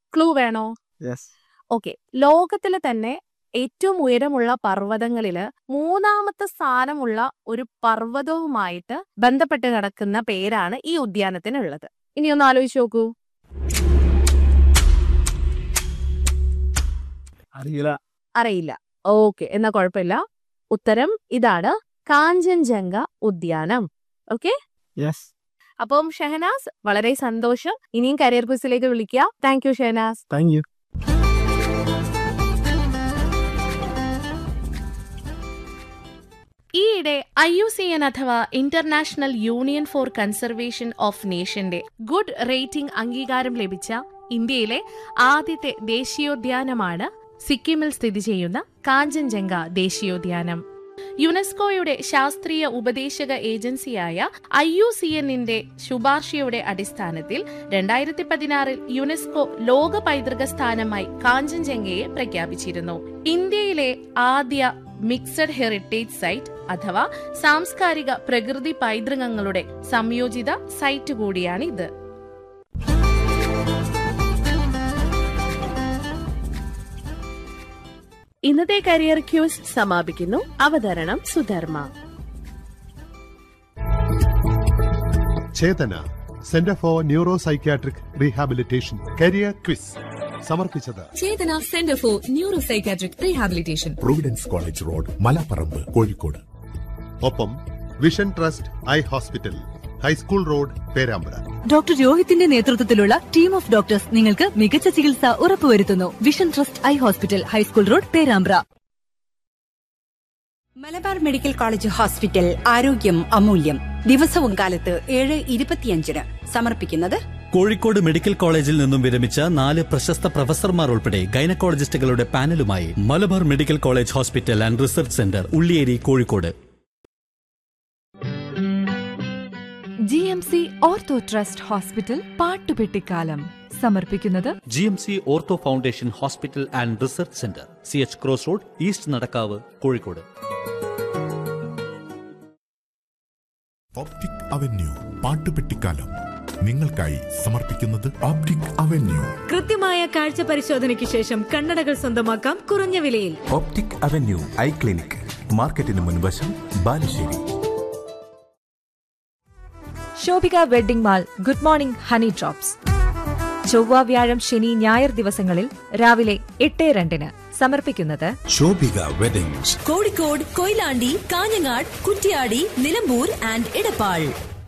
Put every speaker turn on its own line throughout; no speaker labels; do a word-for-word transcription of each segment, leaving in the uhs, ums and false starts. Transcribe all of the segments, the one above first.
Clue വേണോ?
Yes.
Okay. ലോകത്തിലെ തന്നെ ഏറ്റവും ഉയരമുള്ള പർവ്വതങ്ങളില് മൂന്നാമത്തെ സ്ഥാനമുള്ള ഒരു പർവ്വതവുമായിട്ട് ബന്ധപ്പെട്ട് കിടക്കുന്ന പേരാണ് ഈ ഉദ്യാനത്തിനുള്ളത്. ഇനി ഒന്ന് ആലോചിച്ച് നോക്കൂ.
അറിയില്ല.
അറിയില്ല. ഓക്കെ, എന്നാ കുഴപ്പമില്ല. ഉത്തരം ഇതാണ്, കാഞ്ചൻജംഗ ഉദ്യാനം. ഓക്കെ.
യെസ്.
അപ്പം ഷഹനാസ്, വളരെ സന്തോഷം. ഇനിയും കരിയർ ക്വിസിലേക്ക് വിളിക്കുക. Thank you Shahnaz.
Thank you.
ഈയിടെ ഐ യു സി എൻ അഥവാ international union four conservation of നേഷന്റെ good rating അംഗീകാരം ലഭിച്ച ഇന്ത്യയിലെ ആദ്യത്തെ ദേശീയോദ്യാനമാണ് സിക്കിമിൽ സ്ഥിതി ചെയ്യുന്ന കാഞ്ചൻജംഗ ദേശീയോദ്യാനം. യുനെസ്കോയുടെ ശാസ്ത്രീയ ഉപദേശക ഏജൻസിയായ ഐ യു സി എന്നിന്റെ ശുപാർശയുടെ അടിസ്ഥാനത്തിൽ രണ്ടായിരത്തി പതിനാറിൽ യുനെസ്കോ ലോക പൈതൃക സ്ഥാനമായി കാഞ്ചൻജംഗയെ പ്രഖ്യാപിച്ചിരുന്നു. ഇന്ത്യയിലെ ആദ്യ മിക്സഡ് ഹെറിറ്റേജ് സൈറ്റ് അഥവാ സാംസ്കാരിക പ്രകൃതി പൈതൃകങ്ങളുടെ സംയോജിത സൈറ്റ് കൂടിയാണിത്. ഇന്നത്തെ കരിയർ ക്യൂസ് സമാപിക്കുന്നു. അവതരണം സുധർമ്മ.
ചേതന centre for neuro psychiatric rehabilitation career quiz സമർപ്പിച്ചത്
ചേതന centre for neuro psychiatric rehabilitation,
Providence college road, Malaparamba, Kozhikode. ഒപ്പം vision trust eye hospital, high school road, Perambra.
Doctor രോഹിത്തിന്റെ നേതൃത്വത്തിലുള്ള ടീം ഓഫ് ഡോക്ടേഴ്സ് നിങ്ങൾക്ക് മികച്ച ചികിത്സ ഉറപ്പുവരുത്തുന്നു. Vision trust eye hospital, high school road, Perambra.
Malabar medical college hospital, ആരോഗ്യം അമൂല്യം. ദിവസവും കാലത്ത് ഏഴ് ഇരുപത്തിയഞ്ചിന് സമർപ്പിക്കുന്നത്
കോഴിക്കോട് മെഡിക്കൽ കോളേജിൽ നിന്നും വിരമിച്ച നാല് പ്രശസ്ത പ്രൊഫസർമാർ ഉൾപ്പെടെ ഗൈനക്കോളജിസ്റ്റുകളുടെ പാനലുമായി Malabar medical college hospital and research centre, Ulliyeri, Kozhikode.
G M C ortho trust hospital, പാട്ടുപെട്ടിക്കാലം സമർപ്പിക്കുന്നത്
G M C ortho foundation hospital and research centre, C H cross road, east Nadakkavu, Kozhikode.
Optic avenue പാട്ടുപെട്ടിക്കാലം നിങ്ങൾക്കായി സമർപ്പിക്കുന്നത് ഓപ്റ്റിക് അവന്യൂ.
കൃത്യമായ കാഴ്ച പരിശോധനയ്ക്ക് ശേഷം കണ്ണടകൾ സ്വന്തമാക്കാം കുറഞ്ഞ വിലയിൽ.
ഓപ്റ്റിക് അവന്യൂ ഐ ക്ലിനിക്, മാർക്കറ്റിന് മുൻവശം, Balussery.
Shobhika wedding mall good morning honey drops. ചൊവ്വ, വ്യാഴം, ശനി, ഞായർ ദിവസങ്ങളിൽ രാവിലെ എട്ട് രണ്ടിന് സമർപ്പിക്കുന്നത്
Shobhika weddings,
Kozhikode, Koyilandy, Kanhangad, Kuttiadi, Nilambur and Edappal.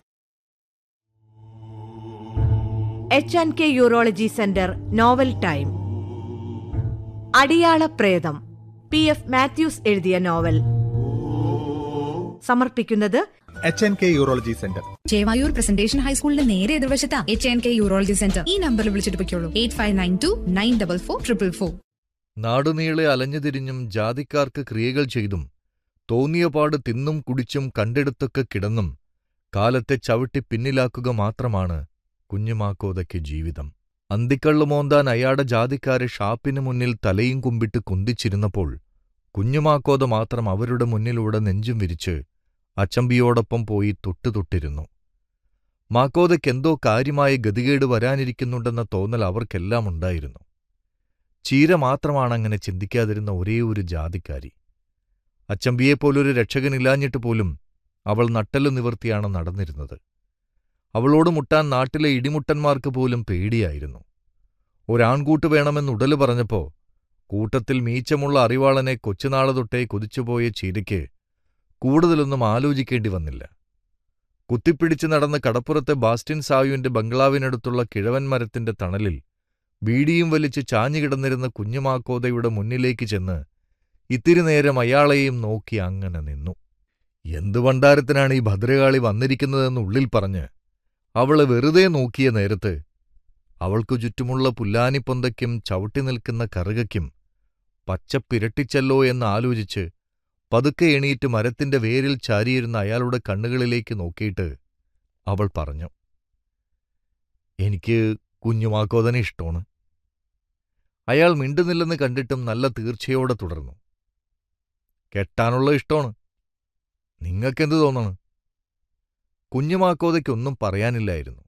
H and K urology centre novel time. അടിയാള പ്രേതം, പി എഫ് മാത്യൂസ് എഴുതിയ നോവൽ. സമർപ്പിക്കുന്നത്
H N K urology centre,
Chevayur presentation ഹൈസ്കൂളിന്റെ നേരെ എതിർവശത്താ H N K urology centre. ഈ നമ്പറിൽ വിളിച്ചിട്ട് പൊയ്ക്കോളൂ, eight five nine to nine double four triple four.
നാടുനീളെ അലഞ്ഞുതിരിഞ്ഞും ജാതിക്കാർക്ക് ക്രിയകൾ ചെയ്തും തോന്നിയപാട് തിന്നും കുടിച്ചും കണ്ടെടുത്തൊക്കെ കിടന്നും കാലത്തെ ചവിട്ടി പിന്നിലാക്കുക മാത്രമാണ് കുഞ്ഞുമാക്കോതയ്ക്ക് ജീവിതം. അന്തിക്കള്ളു മോന്താൻ അയാളുടെ ജാതിക്കാരെ ഷാപ്പിന് മുന്നിൽ തലയും കുമ്പിട്ട് കുന്തിച്ചിരുന്നപ്പോൾ കുഞ്ഞുമാക്കോത മാത്രം അവരുടെ മുന്നിലൂടെ നെഞ്ചും വിരിച്ച് അച്ചമ്പിയോടൊപ്പം പോയി തൊട്ടുതൊട്ടിരുന്നു. മാക്കോതയ്ക്കെന്തോ കാര്യമായ ഗതികേട് വരാനിരിക്കുന്നുണ്ടെന്ന തോന്നൽ അവർക്കെല്ലാം ഉണ്ടായിരുന്നു. ചീര മാത്രമാണങ്ങനെ ചിന്തിക്കാതിരുന്ന ഒരേ ഒരു ജാതിക്കാരി. അച്ചമ്പിയെപ്പോലൊരു രക്ഷകനില്ലാഞ്ഞിട്ട് പോലും അവൾ നട്ടല് നിവർത്തിയാണ് നടന്നിരുന്നത്. അവളോട് മുട്ടാൻ നാട്ടിലെ ഇടിമുട്ടന്മാർക്ക് പോലും പേടിയായിരുന്നു. ഒരാൺകൂട്ട് വേണമെന്നുടല് പറഞ്ഞപ്പോ കൂട്ടത്തിൽ മീച്ചമുള്ള അറിവാളനെ കൊച്ചുനാളെ തൊട്ടേ കൊതിച്ചുപോയ ചീരയ്ക്ക് കൂടുതലൊന്നും ആലോചിക്കേണ്ടി വന്നില്ല. കുത്തിപ്പിടിച്ച് നടന്ന് കടപ്പുറത്തെ ബാസ്റ്റിൻ സായുവിന്റെ ബംഗ്ലാവിനടുത്തുള്ള കിഴവൻ മരത്തിന്റെ തണലിൽ ബീഡിയും വലിച്ച് ചാഞ്ഞുകിടന്നിരുന്ന കുഞ്ഞുമാക്കോതയുടെ മുന്നിലേക്ക് ചെന്ന് ഇത്തിരി നേരം അയാളെയും നോക്കി അങ്ങനെ നിന്നു. എന്തു വണ്ടാരത്തിനാണ് ഈ ഭദ്രകാളി വന്നിരിക്കുന്നതെന്ന് ഉള്ളിൽ പറഞ്ഞ് അവളെ വെറുതെ നോക്കിയ നേരത്ത് അവൾക്കു ചുറ്റുമുള്ള പുല്ലാനിപ്പൊന്തയ്ക്കും ചവിട്ടി നിൽക്കുന്ന കറുകയ്ക്കും പച്ചപ്പിരട്ടിച്ചല്ലോ എന്ന് ആലോചിച്ച് പതുക്കെ എണീറ്റ് മരത്തിന്റെ വേരിൽ ചാരിയിരുന്ന അയാളുടെ കണ്ണുകളിലേക്ക് നോക്കിയിട്ട് അവൾ പറഞ്ഞു, എനിക്ക് കുഞ്ഞുമാക്കോതനെ ഇഷ്ടമാണ്. അയാൾ മിണ്ടുന്നില്ലെന്ന് കണ്ടിട്ടും നല്ല തീർച്ചയോടെ തുടർന്നു, കെട്ടാനുള്ള ഇഷ്ടമാണ്. നിങ്ങൾക്കെന്തു തോന്നണ്? കുഞ്ഞുമാക്കോതയ്ക്കൊന്നും പറയാനില്ലായിരുന്നു.